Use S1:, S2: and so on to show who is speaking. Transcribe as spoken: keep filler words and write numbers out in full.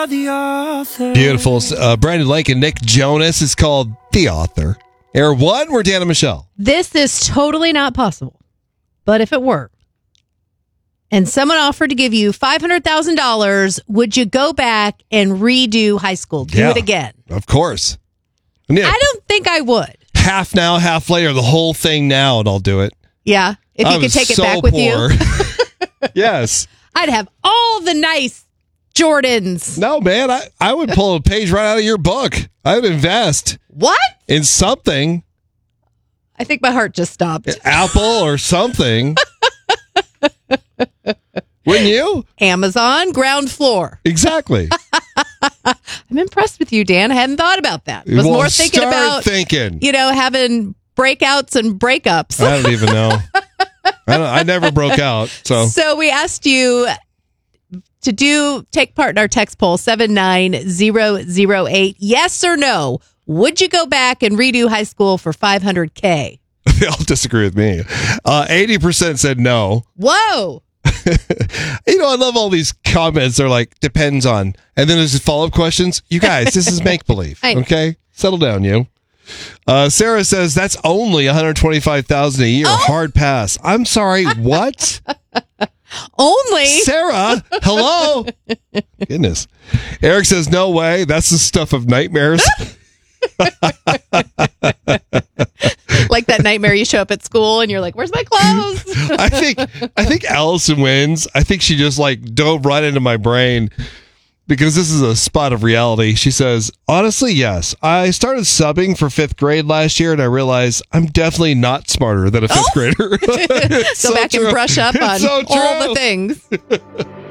S1: you're the author.
S2: Beautiful. Uh, Brandon Lake and Nick Jonas is called The Author. Air one, we're Dan and Michelle.
S3: This is totally not possible. But if it were, and someone offered to give you five hundred thousand dollars, would you go back and redo high school? Do
S2: Yeah,
S3: it again?
S2: Of course. Yeah.
S3: I don't think I would.
S2: Half now, half later, the whole thing now, and I'll do it.
S3: Yeah. If
S2: I
S3: you could
S2: was
S3: take it
S2: so
S3: back with
S2: poor.
S3: you.
S2: Yes.
S3: I'd have all the nice Jordans.
S2: No, man, I, I would pull a page right out of your book. I would invest
S3: What?
S2: in something,
S3: I think my heart just stopped.
S2: Apple or something. Wouldn't you?
S3: Amazon, ground floor.
S2: Exactly.
S3: I'm impressed with you, Dan. I hadn't thought about that. I was
S2: Well,
S3: more thinking
S2: start
S3: about,
S2: thinking.
S3: you know, having breakouts and breakups.
S2: I don't even know. I, don't, I never broke out. So
S3: So we asked you to do take part in our text poll seven nine zero zero eight. Yes or no? Would you go back and redo high school for five hundred K?
S2: they all disagree with me. Uh, eighty percent said no.
S3: Whoa.
S2: You know, I love all these comments. They're like, depends on. And then there's follow-up questions. You guys, this is make-believe.
S3: I know.
S2: Okay? Settle down, you. Uh, Sarah says, that's only one hundred twenty-five thousand dollars a year.
S3: Oh.
S2: Hard pass. I'm sorry, what?
S3: Only.
S2: Sarah, hello? Goodness. Eric says, no way. That's the stuff of nightmares.
S3: Like that nightmare you show up at school and you're like, where's my clothes?
S2: I think I think Allison wins. I think she just like dove right into my brain because this is a spot of reality. She says, honestly, yes. I started subbing for fifth grade last year and I realized I'm definitely not smarter than a fifth
S3: Oh.
S2: grader.
S3: Go
S2: So
S3: back
S2: true.
S3: and brush up
S2: It's
S3: on
S2: so
S3: all
S2: true.
S3: the things.